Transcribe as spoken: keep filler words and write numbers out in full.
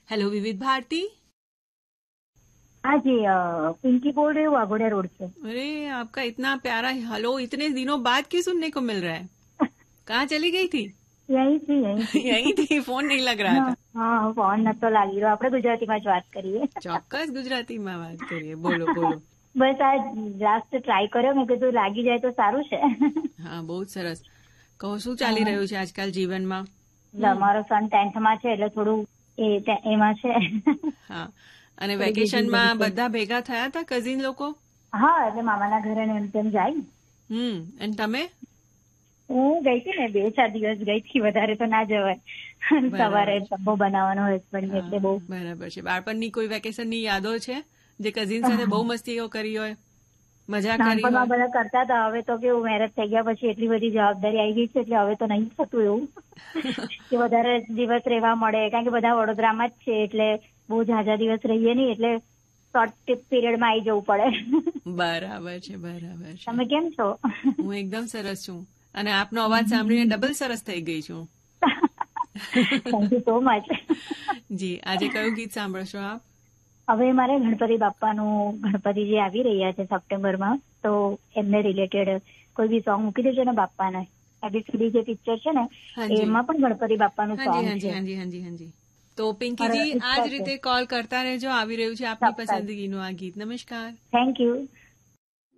Hello विविध भारती। हाँ जी, अ, पिंकी बोल रही हूँ, वाघोड़िया रोड से। अरे आपका इतना प्यारा हेलो इतने दिनों बाद क्यों सुनने को मिल रहा है? कहाँ चली गई थी? यही थी यही थी यही थी, फोन नहीं લગ रहा હા था. હા, ફોન નતો લાગી રહ્યો. આપણે ગુજરાતીમાં જ વાત કરીએ. ચોક્કસ ગુજરાતીમાં વાત કરીએ. બોલો બોલો. બસ આ લાસ્ટ ટ્રાય કર્યો, મેં કીધું લાગી જાય તો સારું છે. હા, બહુ જ સરસ. કહો શું ચાલી રહ્યું છે આજકાલ જીવનમાં? અમારો સન ટેન્થમાં છે એટલે થોડું એ તે- એમાં છે. હા, અને થોડી busy વેકેશનમાં રહી છે. બધા ભેગા થયા હતા કઝિન લોકો? હા, એટલે મામાના ઘરે ને એમ તેમ જાય. હમ અને તમે? હું ગઈ હતી ને, બે ચાર દિવસ ગઈ હતી, વધારે તો ના જવાય. સવારે ડબ્બો બનાવવાનો હોય હસબન્ડ એટલે બહુ. હા, બરાબર છે. બાળપણની કોઈ વેકેશનની યાદો છે જે કઝિન સાથે બહુ મસ્તીઓ કરી હોય, મજા કરી નાનપણમાં હોય? બધા કરતા હતા. હવે તો કેવું મેરેજ થઈ ગયા પછી એટલી બધી જવાબદારી આવી ગઈ છે એટલે હવે તો નહીં થતું એવું કે વધારે દિવસ રહેવા મળે, કારણ કે બધા વડોદરામાં જ છે એટલે બહુ ઝાઝા દિવસ રહીએ નહીં, એટલે શોર્ટ પીરિયડમાં આવી જવું પડે. બરાબર છે, બરાબર છે. તમે કેમ છો? હું એકદમ સરસ છું અને આપનો અવાજ સાંભળીને ડબલ સરસ થઈ ગઈ છું. Thank you so much. જી, આજે કયું ગીત સાંભળશો આપ? હવે મારે ગણપતિ બાપાનું ગણપતિજી આવી રહ્યા છે સપ્ટેમ્બરમાં, તો એમને રિલેટેડ કોઈ બી સોંગ મૂકી દેજો ને બાપાને. એબીસીડી જે પિક્ચર છે ને હાજી. એમાં પણ ગણપતિ બાપાનું હાજી સોંગ હાજી છે. હાજી હાજી હાજી. તો પિંકીજી મારા આ જ ઈચ્છા છે. રીતે કોલ કરતા રહેજો. આવી રહ્યું છે આપની ચોક્કસ. પસંદગીનું આ ગીત. નમસ્કાર. Thank you.